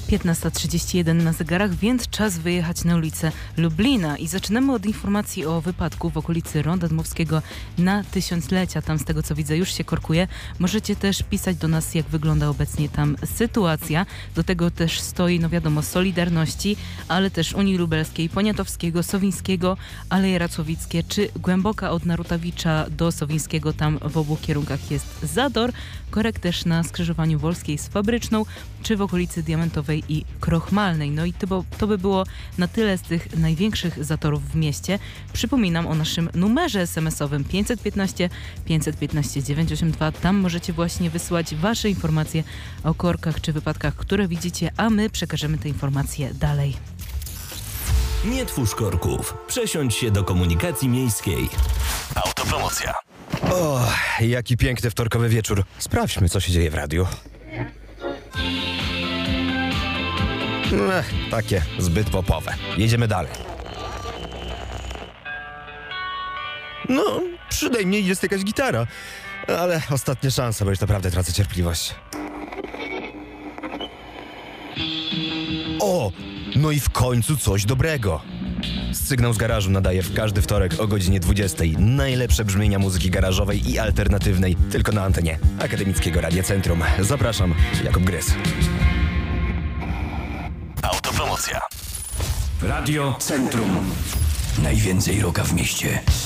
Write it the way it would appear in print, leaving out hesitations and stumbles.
15:31 na zegarach, więc czas wyjechać na ulicę Lublina i zaczynamy od informacji o wypadku w okolicy Ronda Dmowskiego na Tysiąclecia. Tam z tego co widzę już się korkuje. Możecie też pisać do nas, jak wygląda obecnie tam sytuacja. Do tego też stoi, no wiadomo, Solidarności, ale też Unii Lubelskiej, Poniatowskiego, Sowińskiego, Aleje Racławickie czy Głęboka od Narutowicza do Sowińskiego. Tam w obu kierunkach jest zador. Korek też na skrzyżowaniu Wolskiej z Fabryczną, czy w okolicy Diamentowej i Krochmalnej. No i to by było na tyle z tych największych zatorów w mieście. Przypominam o naszym numerze SMS-owym 515 515 982. Tam możecie właśnie wysyłać wasze informacje o korkach czy wypadkach, które widzicie, a my przekażemy te informacje dalej. Nie twórz korków. Przesiądź się do komunikacji miejskiej. Autopromocja. O, jaki piękny wtorkowy wieczór. Sprawdźmy, co się dzieje w radiu. Takie zbyt popowe. Jedziemy dalej. No, przynajmniej jest jakaś gitara. Ale ostatnia szansa, bo już naprawdę tracę cierpliwość. O, no i w końcu coś dobrego. Sygnał z garażu nadaje w każdy wtorek o godzinie 20. Najlepsze brzmienia muzyki garażowej i alternatywnej, tylko na antenie Akademickiego Radia Centrum. Zapraszam, Jakub Grys. Autopromocja. Radio Centrum. Najwięcej rocka w mieście.